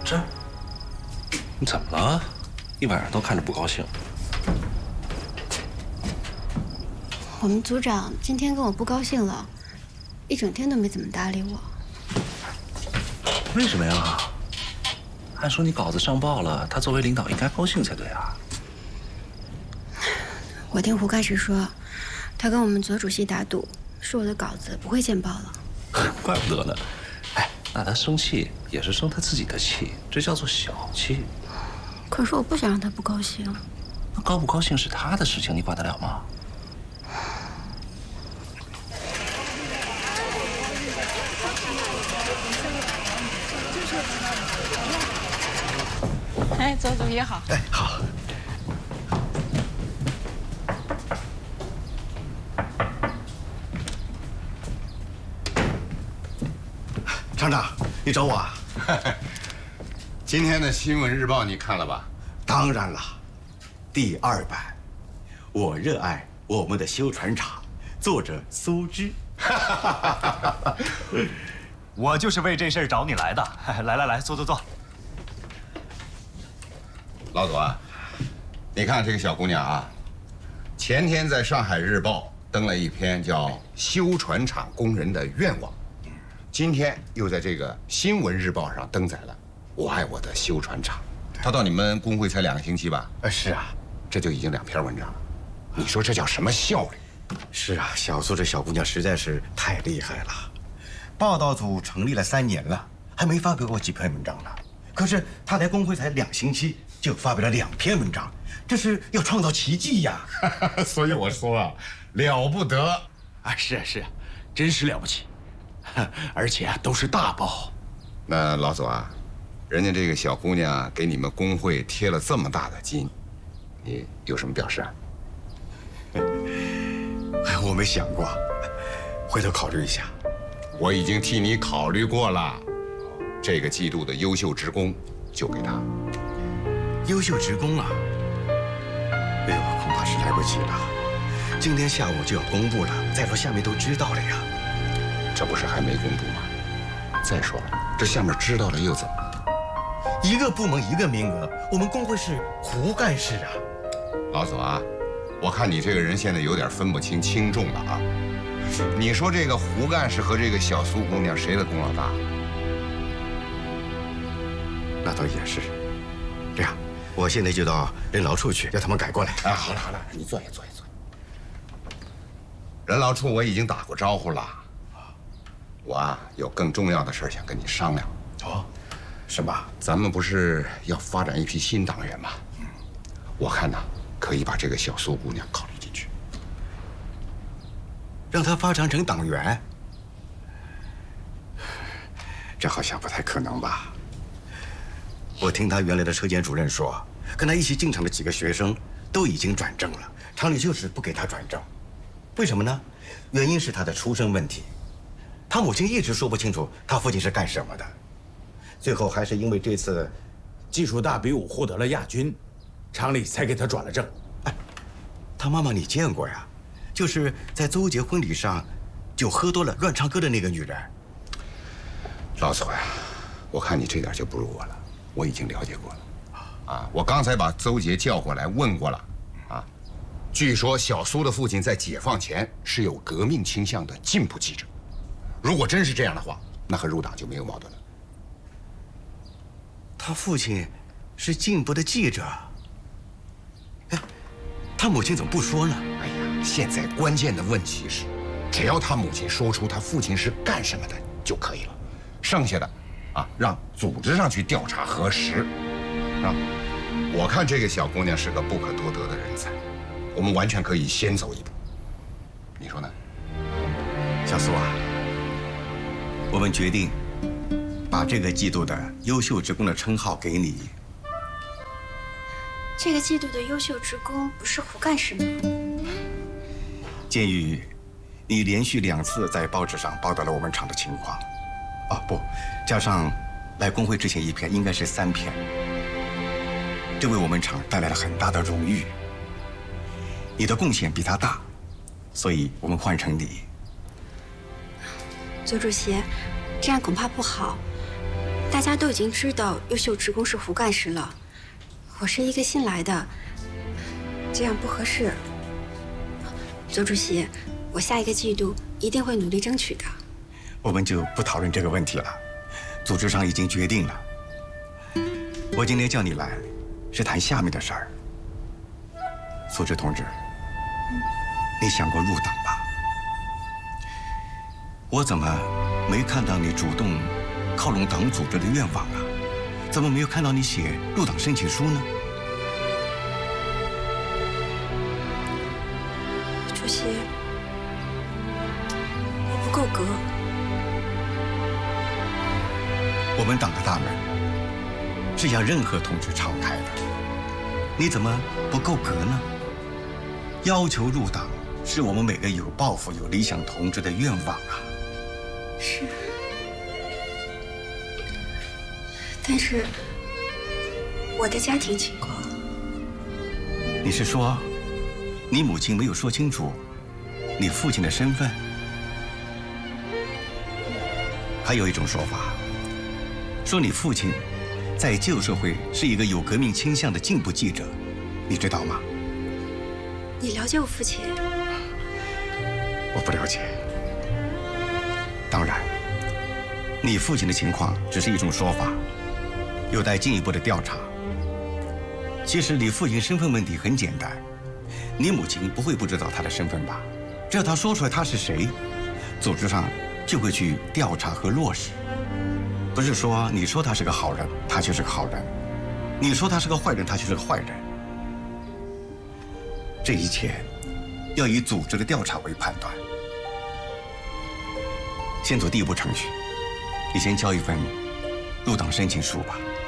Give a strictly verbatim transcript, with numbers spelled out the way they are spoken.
这，你怎么了？一晚上都看着不高兴。 我们组长今天跟我不高兴了，一整天都没怎么搭理我。 为什么呀？按说你稿子上报了，他作为领导应该高兴才对啊。 我听胡干事说，他跟我们左主席打赌，说我的稿子不会见报了。 怪不得呢。哎，那他生气也是生他自己的气，这叫做小气。 可是我不想让他不高兴。 那高不高兴是他的事情，你管得了吗？ 哎，左主席好。 哎，好。厂长，你找我啊？ 今天的新闻日报你看了吧？ 当然了，第二版，我热爱我们的修船厂，作者苏芝。 我就是为这事儿找你来的。来来来，坐坐坐。 老左啊，你看这个小姑娘啊，前天在上海日报登了一篇叫《修船厂工人的愿望》，今天又在这个新闻日报上登载了“我爱我的修船厂”。她到你们工会才两个星期吧？ 呃，是啊， 这就已经两篇文章了。你说这叫什么效率？ 是啊，小苏这小姑娘实在是太厉害了。报道组成立了三年了，还没发表过几篇文章呢。可是她来工会才两星期，就发表了两篇文章，这是要创造奇迹呀！ 所以我说啊，了不得啊！是啊是啊，真是了不起，而且啊都是大报。 那老左啊，人家这个小姑娘给你们工会贴了这么大的金，你有什么表示啊？ 我没想过，回头考虑一下。 我已经替你考虑过了，这个季度的优秀职工就给他。 优秀职工啊！哎呦，恐怕是来不及了。今天下午就要公布了，再说下面都知道了呀。 这不是还没公布吗？再说了，这下面知道了又怎么了？ 一个部门一个名额，我们工会是胡干事啊。 老左啊，我看你这个人现在有点分不清轻重了啊。你说这个胡干事和这个小苏姑娘谁的功劳大？ 那倒也是。这样，我现在就到人劳处去，叫他们改过来。 啊，好了好了，你坐下坐下坐下。人劳处我已经打过招呼了，我啊有更重要的事想跟你商量。 哦，什么？ 咱们不是要发展一批新党员吗？嗯，我看呢，可以把这个小苏姑娘考虑进去， 让她发展成党员。这好像不太可能吧？我听他原来的车间主任说，跟他一起进厂的几个学生都已经转正了，厂里就是不给他转正。为什么呢？原因是他的出身问题。他母亲一直说不清楚他父亲是干什么的，最后还是因为这次技术大比武获得了亚军，厂里才给他转了正。 哎，他妈妈你见过呀？就是在邹杰婚礼上就喝多了乱唱歌的那个女人。 老左呀，我看你这点就不如我了。我已经了解过了，啊，我刚才把邹杰叫过来问过了，啊，据说小苏的父亲在解放前是有革命倾向的进步记者，如果真是这样的话，那和入党就没有矛盾了。 他父亲是进步的记者，哎，他母亲怎么不说呢？ 哎呀，现在关键的问题是，只要他母亲说出他父亲是干什么的就可以了，剩下的。啊，让组织上去调查核实，啊，我看这个小姑娘是个不可多得的人才，我们完全可以先走一步，你说呢？ 小苏啊，我们决定把这个季度的优秀职工的称号给你。 这个季度的优秀职工不是胡干事吗？ 鉴于你连续两次在报纸上报道了我们厂的情况。哦不，加上来工会之前一篇，应该是三篇。这为我们厂带来了很大的荣誉。你的贡献比他大，所以我们换成你。 左主席，这样恐怕不好。 大家都已经知道优秀职工是胡干事了，我是一个新来的，这样不合适。左主席，我下一个季度一定会努力争取的。 我们就不讨论这个问题了，组织上已经决定了。我今天叫你来，是谈下面的事儿。苏轼同志，你想过入党吧？我怎么没看到你主动靠拢党组织的愿望啊？怎么没有看到你写入党申请书呢？ 主席，我不够格。 我们党的大门是向任何同志敞开的，你怎么不够格呢？要求入党是我们每个有抱负、有理想同志的愿望啊。 是，但是我的家庭情况， 你是说，你母亲没有说清楚你父亲的身份？还有一种说法，说你父亲在旧社会是一个有革命倾向的进步记者，你知道吗？ 你了解我父亲？ 我不了解。当然，你父亲的情况只是一种说法，有待进一步的调查。其实你父亲身份问题很简单，你母亲不会不知道他的身份吧？只要他说出来他是谁，组织上就会去调查和落实。不是说你说他是个好人，他就是个好人；你说他是个坏人，他就是个坏人。这一切要以组织的调查为判断。先走第一步程序，你先交一份入党申请书吧。